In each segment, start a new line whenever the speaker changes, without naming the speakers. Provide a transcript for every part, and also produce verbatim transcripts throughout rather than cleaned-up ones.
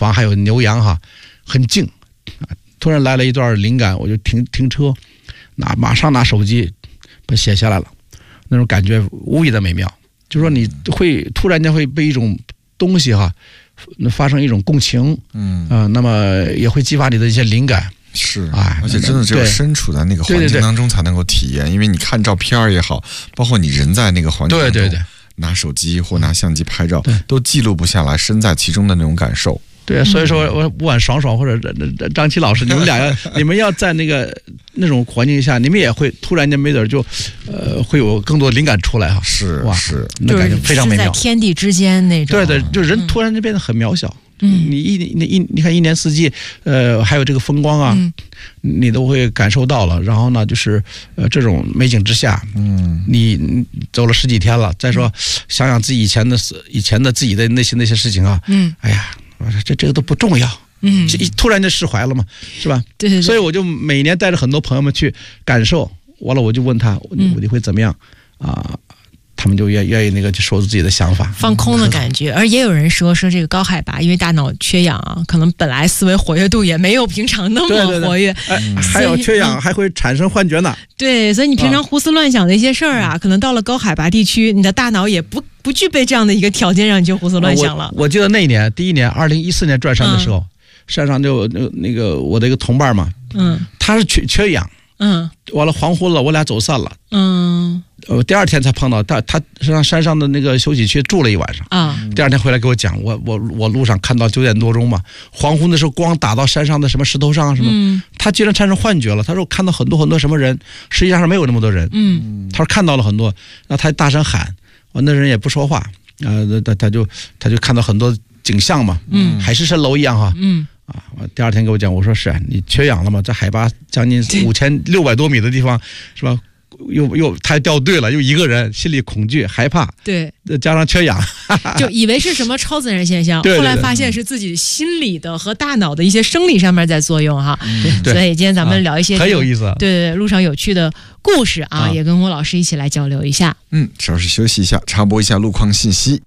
房还有牛羊哈，很静。突然来了一段灵感，我就停停车，拿马上拿手机把写下来了，那种感觉无比的美妙。就是说你会突然间会被一种东西哈发生一种共情，嗯啊、呃，那么也会激发你的一些灵感。
是啊，而且真的只有身处在那个环境当中才能够体验，对对对，因为你看照片也好，包括你人在那个环境当中，对对对，拿手机或拿相机拍照，都记录不下来身在其中的那种感受。
对，所以说我不管爽爽或者张琪老师，你们俩要你们要在那个那种环境下，你们也会突然间没准就呃会有更多灵感出来哈。
是哇，是
那感觉非常美妙，
在天地之间那种。
对对，就人突然间变得很渺小。嗯，你一你一你看一年四季，呃，还有这个风光啊，嗯、你都会感受到了。然后呢，就是呃这种美景之下，嗯，你你走了十几天了，再说想想自己以前的以前的自己的内心那些事情啊，嗯，哎呀，这这个都不重要，嗯，突然就释怀了嘛，是吧？
对对对。
所以我就每年带着很多朋友们去感受，完了我就问他，你你会怎么样啊？呃他们就愿愿意那个去说出自己的想法，
放空的感觉。而也有人说说这个高海拔，因为大脑缺氧啊，可能本来思维活跃度也没有平常那么活跃，
对对对，哎、还有缺氧、嗯、还会产生幻觉呢。
对，所以你平常胡思乱想的一些事儿啊，啊可能到了高海拔地区，你的大脑也不不具备这样的一个条件，让你就胡思乱想了。
啊、我, 我记得那一年，第一年，二零一四年转山的时候，嗯、山上就那那个我的一个同伴嘛，嗯，他是缺缺氧。嗯，完了黄昏了，我俩走散了。嗯，呃，第二天才碰到他，他上山上的那个休息区住了一晚上。啊，第二天回来给我讲，我我我路上看到九点多钟嘛，黄昏的时候光打到山上的什么石头上什么，嗯、他居然产生幻觉了。他说看到很多很多什么人，实际上是没有那么多人。嗯，他说看到了很多，那他大声喊，完那人也不说话，啊、呃，他他就他就看到很多景象嘛，嗯，海市蜃楼一样哈。嗯。啊！第二天给我讲，我说是你缺氧了吗？在海拔将近五千六百多米的地方，是吧？又又他掉队了，又一个人，心里恐惧害怕，
对，
加上缺氧，
就以为是什么超自然现象，
对对对，
后来发现是自己心理的和大脑的一些生理上面在作用哈。嗯、所以今天咱们聊一些、
啊、很有意思，
对对对，路上有趣的故事啊，啊也跟郭老师一起来交流一下。
嗯，稍事休息一下，插播一下路况信息。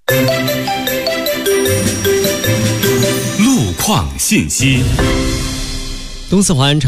路况信息，
东四环